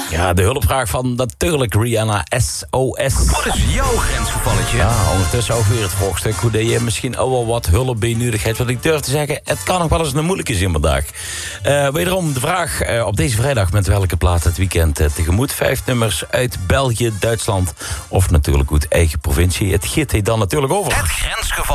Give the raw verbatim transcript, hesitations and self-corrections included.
Ja, de hulpvraag van natuurlijk Rihanna S O S. Wat is jouw grensgevalletje? Ja, ondertussen ook weer het vroegstuk. Hoe dat je misschien ook wel wat hulpbenudigheid. Wat ik durf te zeggen, het kan nog wel eens een moeilijke zijn vandaag. Uh, wederom de vraag uh, op deze vrijdag met welke plaat het weekend uh, tegemoet. Vijf nummers uit België, Duitsland of natuurlijk uit eigen provincie. Het giet hij dan natuurlijk over. Het grensgeval.